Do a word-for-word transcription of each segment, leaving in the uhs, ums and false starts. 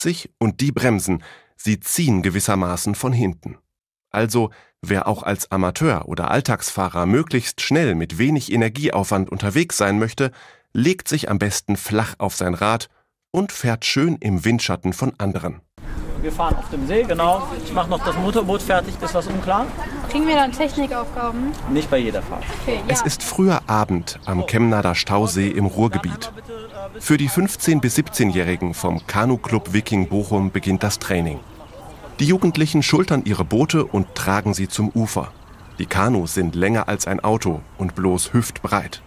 sich und die bremsen. Sie ziehen gewissermaßen von hinten. Also, wer auch als Amateur oder Alltagsfahrer möglichst schnell mit wenig Energieaufwand unterwegs sein möchte, legt sich am besten flach auf sein Rad und fährt schön im Windschatten von anderen. Wir fahren auf dem See, genau. Ich mache noch das Motorboot fertig. Ist was unklar? Kriegen wir dann Technikaufgaben? Nicht bei jeder Fahrt. Okay, ja. Es ist früher Abend am Chemnader Stausee im Ruhrgebiet. Für die fünfzehn- bis siebzehnjährigen vom Kanu-Club Wiking Bochum beginnt das Training. Die Jugendlichen schultern ihre Boote und tragen sie zum Ufer. Die Kanus sind länger als ein Auto und bloß hüftbreit.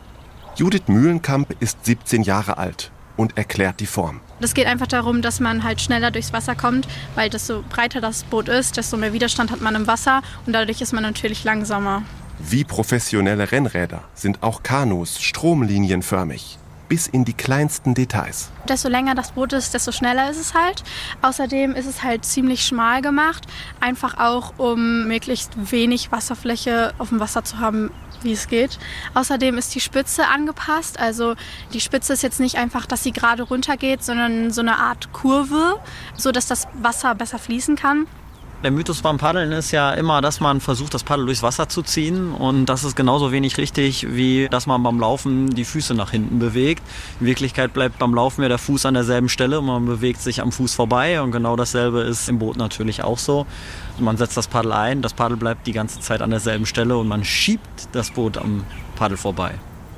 Judith Mühlenkamp ist siebzehn Jahre alt und erklärt die Form. Es geht einfach darum, dass man halt schneller durchs Wasser kommt, weil desto breiter das Boot ist, desto mehr Widerstand hat man im Wasser und dadurch ist man natürlich langsamer. Wie professionelle Rennräder sind auch Kanus stromlinienförmig, bis in die kleinsten Details. Desto länger das Boot ist, desto schneller ist es halt. Außerdem ist es halt ziemlich schmal gemacht, einfach auch, um möglichst wenig Wasserfläche auf dem Wasser zu haben, wie es geht. Außerdem ist die Spitze angepasst, also die Spitze ist jetzt nicht einfach, dass sie gerade runter geht, sondern so eine Art Kurve, sodass das Wasser besser fließen kann. Der Mythos beim Paddeln ist ja immer, dass man versucht, das Paddel durchs Wasser zu ziehen. Und das ist genauso wenig richtig, wie dass man beim Laufen die Füße nach hinten bewegt. In Wirklichkeit bleibt beim Laufen ja der Fuß an derselben Stelle und man bewegt sich am Fuß vorbei. Und genau dasselbe ist im Boot natürlich auch so. Man setzt das Paddel ein, das Paddel bleibt die ganze Zeit an derselben Stelle und man schiebt das Boot am Paddel vorbei.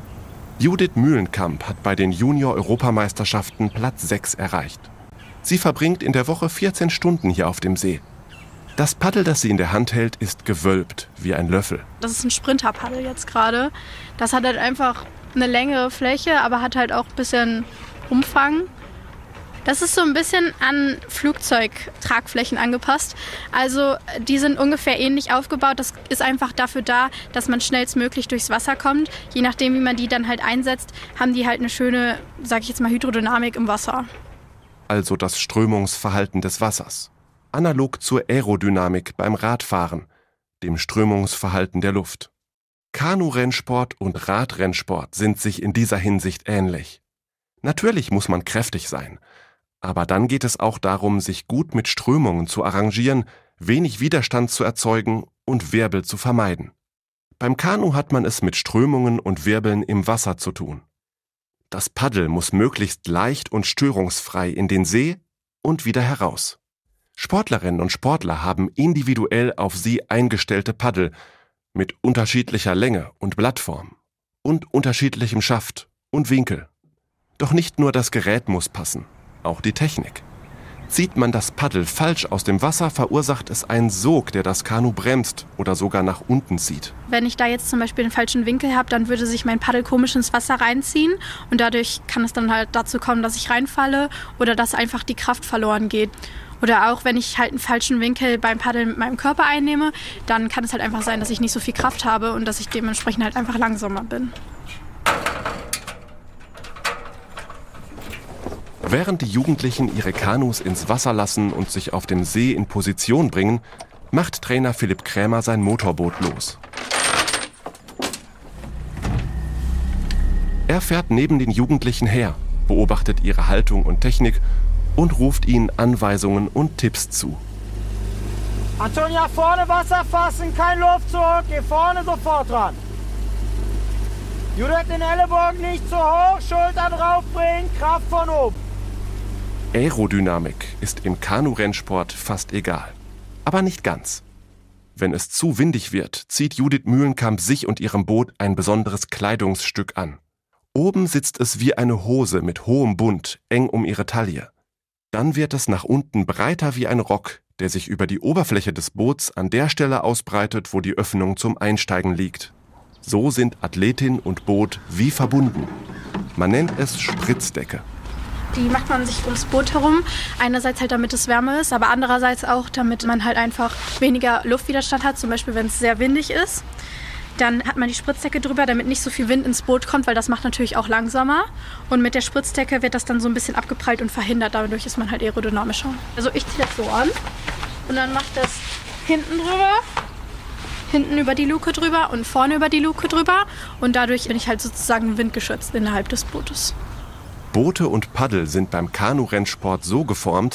Judith Mühlenkamp hat bei den Junior-Europameisterschaften Platz sechs erreicht. Sie verbringt in der Woche vierzehn Stunden hier auf dem See. Das Paddel, das sie in der Hand hält, ist gewölbt wie ein Löffel. Das ist ein Sprinterpaddel jetzt gerade. Das hat halt einfach eine längere Fläche, aber hat halt auch ein bisschen Umfang. Das ist so ein bisschen an Flugzeugtragflächen angepasst. Also die sind ungefähr ähnlich aufgebaut. Das ist einfach dafür da, dass man schnellstmöglich durchs Wasser kommt. Je nachdem, wie man die dann halt einsetzt, haben die halt eine schöne, sag ich jetzt mal, Hydrodynamik im Wasser. Also das Strömungsverhalten des Wassers. Analog zur Aerodynamik beim Radfahren, dem Strömungsverhalten der Luft. Kanu-Rennsport und Radrennsport sind sich in dieser Hinsicht ähnlich. Natürlich muss man kräftig sein, aber dann geht es auch darum, sich gut mit Strömungen zu arrangieren, wenig Widerstand zu erzeugen und Wirbel zu vermeiden. Beim Kanu hat man es mit Strömungen und Wirbeln im Wasser zu tun. Das Paddel muss möglichst leicht und störungsfrei in den See und wieder heraus. Sportlerinnen und Sportler haben individuell auf sie eingestellte Paddel mit unterschiedlicher Länge und Blattform und unterschiedlichem Schaft und Winkel. Doch nicht nur das Gerät muss passen, auch die Technik. Zieht man das Paddel falsch aus dem Wasser, verursacht es einen Sog, der das Kanu bremst oder sogar nach unten zieht. Wenn ich da jetzt zum Beispiel den falschen Winkel habe, dann würde sich mein Paddel komisch ins Wasser reinziehen und dadurch kann es dann halt dazu kommen, dass ich reinfalle oder dass einfach die Kraft verloren geht. Oder auch, wenn ich halt einen falschen Winkel beim Paddeln mit meinem Körper einnehme, dann kann es halt einfach sein, dass ich nicht so viel Kraft habe und dass ich dementsprechend halt einfach langsamer bin. Während die Jugendlichen ihre Kanus ins Wasser lassen und sich auf dem See in Position bringen, macht Trainer Philipp Krämer sein Motorboot los. Er fährt neben den Jugendlichen her, beobachtet ihre Haltung und Technik und ruft ihnen Anweisungen und Tipps zu. Antonia, vorne Wasser fassen, kein Luftzug, geh vorne sofort ran. Judith, den Ellenbogen nicht zu hoch, Schulter draufbringen, Kraft von oben. Aerodynamik ist im Kanu-Rennsport fast egal. Aber nicht ganz. Wenn es zu windig wird, zieht Judith Mühlenkamp sich und ihrem Boot ein besonderes Kleidungsstück an. Oben sitzt es wie eine Hose mit hohem Bund, eng um ihre Taille. Dann wird es nach unten breiter wie ein Rock, der sich über die Oberfläche des Boots an der Stelle ausbreitet, wo die Öffnung zum Einsteigen liegt. So sind Athletin und Boot wie verbunden. Man nennt es Spritzdecke. Die macht man sich ums Boot herum. Einerseits halt, damit es wärmer ist, aber andererseits auch, damit man halt einfach weniger Luftwiderstand hat, zum Beispiel wenn es sehr windig ist. Dann hat man die Spritzdecke drüber, damit nicht so viel Wind ins Boot kommt, weil das macht natürlich auch langsamer. Und mit der Spritzdecke wird das dann so ein bisschen abgeprallt und verhindert. Dadurch ist man halt aerodynamischer. Also ich ziehe das so an und dann mache ich das hinten drüber, hinten über die Luke drüber und vorne über die Luke drüber. Und dadurch bin ich halt sozusagen windgeschützt innerhalb des Bootes. Boote und Paddel sind beim Kanu-Rennsport so geformt,